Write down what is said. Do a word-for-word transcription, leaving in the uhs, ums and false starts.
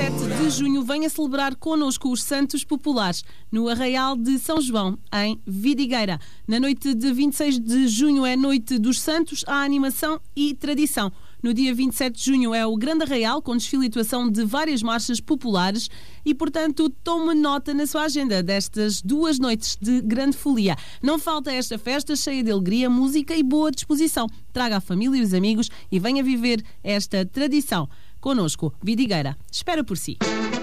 sete de junho, venha celebrar connosco os Santos Populares no Arraial de São João, em Vidigueira. Na noite de vinte e seis de junho é Noite dos Santos, há animação e tradição. No dia vinte e sete de junho é o Grande Arraial, com desfile e atuação de várias marchas populares e, portanto, tome nota na sua agenda destas duas noites de grande folia. Não falta esta festa cheia de alegria, música e boa disposição. Traga a família e os amigos e venha viver esta tradição. Connosco, Vidigueira espera por si.